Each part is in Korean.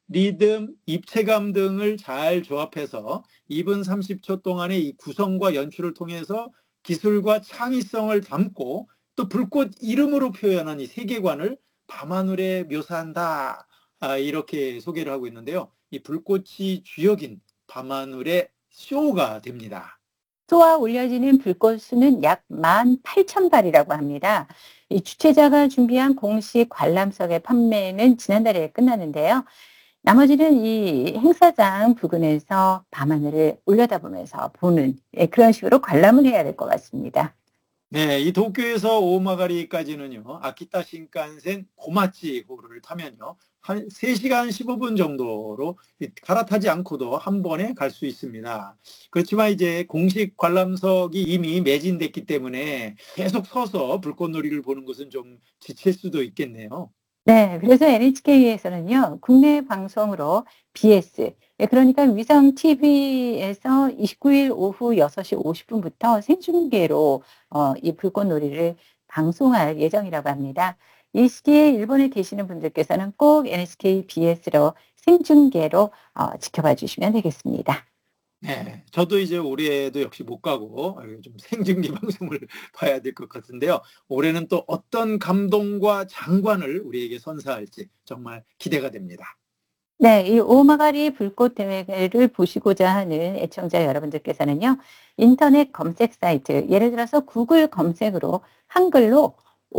리듬, 입체감 등을 잘 조합해서 2분 30초 동안의 이 구성과 연출을 통해서 기술과 창의성을 담고 또 불꽃 이름으로 표현한 이 세계관을 밤하늘에 묘사한다. 이렇게 소개를 하고 있는데요. 이 불꽃이 주역인 밤하늘의 쇼가 됩니다. 쏘아 올려지는 불꽃 수는 약 18,000발이라고 합니다. 이 주최자가 준비한 공식 관람석의 판매는 지난달에 끝났는데요. 나머지는 이 행사장 부근에서 밤하늘을 올려다보면서 보는 그런 식으로 관람을 해야 될 것 같습니다. 네, 이 도쿄에서 오마가리까지는요, 아키타 신칸센 고마치호를 타면요, 한 3시간 15분 정도로 갈아타지 않고도 한 번에 갈 수 있습니다. 그렇지만 이제 공식 관람석이 이미 매진됐기 때문에 계속 서서 불꽃놀이를 보는 것은 좀 지칠 수도 있겠네요. 네. 그래서 NHK에서는요. 국내 방송으로 BS 그러니까 위성 TV에서 29일 오후 6시 50분 부터 생중계로 이 불꽃놀이를 방송할 예정이라고 합니다. 이 시기에 일본에 계시는 분들께서는 꼭 NHK BS로 생중계로 지켜봐 주시면 되겠습니다. 네, 저도 이제 올해도 역시 못 가고 좀 생중계 방송을 봐야 될 것 같은데요. 올해는 또 어떤 감동과 장관을 우리에게 선사할지 정말 기대가 됩니다. 네. 이 오마가리 불꽃 대회를 보시고자 하는 애청자 여러분들께서는요. 인터넷 검색 사이트 예를 들어서 구글 검색으로 한글로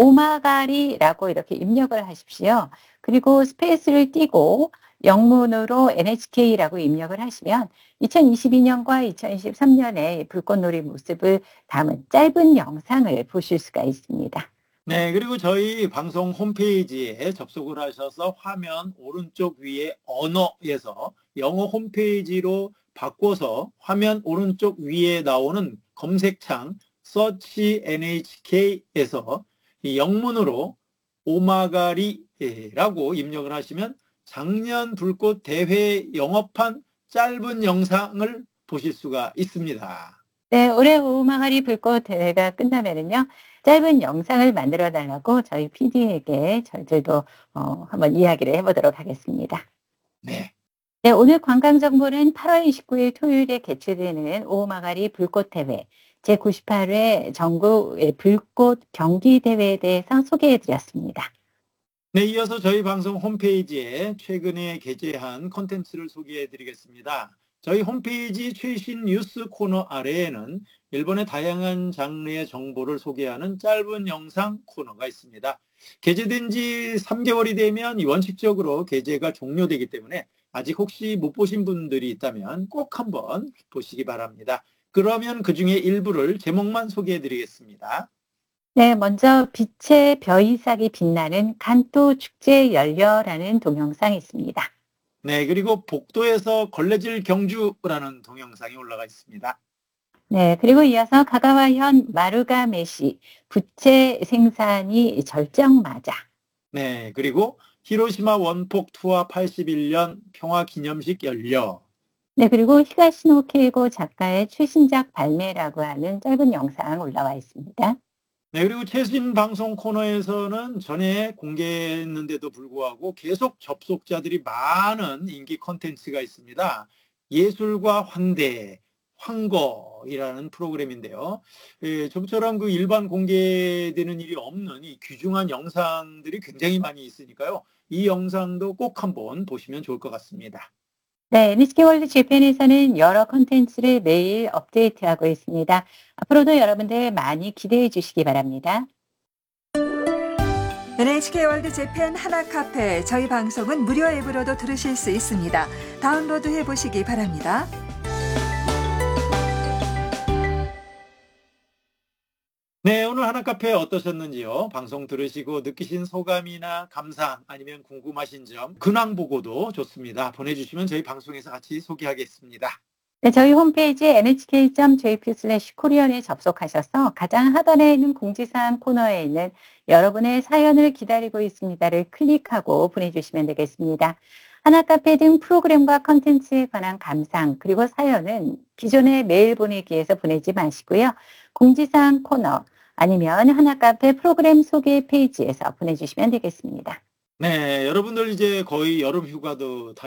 오마가리라고 이렇게 입력을 하십시오. 그리고 스페이스를 띄고 영문으로 NHK라고 입력을 하시면 2022년과 2023년의 불꽃놀이 모습을 담은 짧은 영상을 보실 수가 있습니다. 네, 그리고 저희 방송 홈페이지에 접속을 하셔서 화면 오른쪽 위에 언어에서 영어 홈페이지로 바꿔서 화면 오른쪽 위에 나오는 검색창 Search NHK에서 이 영문으로 오마가리라고 입력을 하시면 작년 불꽃 대회 영업한 짧은 영상을 보실 수가 있습니다. 네. 올해 오마가리 불꽃 대회가 끝나면은요. 짧은 영상을 만들어 달라고 저희 PD에게 저희들도 한번 이야기를 해 보도록 하겠습니다. 네. 네. 오늘 관광 정보는 8월 29일 토요일에 개최되는 오마가리 불꽃 대회 제98회 전국 불꽃 경기 대회에 대해서 소개해 드렸습니다. 네, 이어서 저희 방송 홈페이지에 최근에 게재한 콘텐츠를 소개해 드리겠습니다. 저희 홈페이지 최신 뉴스 코너 아래에는 일본의 다양한 장르의 정보를 소개하는 짧은 영상 코너가 있습니다. 게재된 지 3개월이 되면 원칙적으로 게재가 종료되기 때문에 아직 혹시 못 보신 분들이 있다면 꼭 한번 보시기 바랍니다. 그러면 그중에 일부를 제목만 소개해 드리겠습니다. 네. 먼저 빛의 벼이삭이 빛나는 간토 축제 열려라는 동영상이 있습니다. 네, 그리고 복도에서 걸레질 경주라는 동영상이 올라가 있습니다. 네. 그리고 이어서 가가와현 마루가메시 부채 생산이 절정맞아. 네, 그리고 히로시마 원폭 투하 81년 평화 기념식 열려. 네. 그리고 히가시노 케이고 작가의 최신작 발매라고 하는 짧은 영상 올라와 있습니다. 네, 그리고 최신 방송 코너에서는 전에 공개했는데도 불구하고 계속 접속자들이 많은 인기 콘텐츠가 있습니다. 예술과 환대, 황거이라는 프로그램인데요. 예, 좀처럼 그 일반 공개되는 일이 없는 이 귀중한 영상들이 굉장히 많이 있으니까요. 이 영상도 꼭 한번 보시면 좋을 것 같습니다. 네. NHK 월드 재팬에서는 여러 콘텐츠를 매일 업데이트하고 있습니다. 앞으로도 여러분들 많이 기대해 주시기 바랍니다. NHK 월드 재팬 하나카페 저희 방송은 무료 앱으로도 들으실 수 있습니다. 다운로드해 보시기 바랍니다. 네, 오늘 하나카페 어떠셨는지요? 방송 들으시고 느끼신 소감이나 감상 아니면 궁금하신 점 근황 보고도 좋습니다. 보내주시면 저희 방송에서 같이 소개하겠습니다. 네. 저희 홈페이지 nhk.jp/korean에 접속하셔서 가장 하단에 있는 공지사항 코너에 있는 여러분의 사연을 기다리고 있습니다를 클릭하고 보내주시면 되겠습니다. 하나카페 등 프로그램과 콘텐츠에 관한 감상 그리고 사연은 기존의 메일 보내기에서 보내지 마시고요. 공지사항 코너 아니면 하나카페 프로그램 소개 페이지에서 보내주시면 되겠습니다. 네, 여러분들 이제 거의 여름 휴가도 다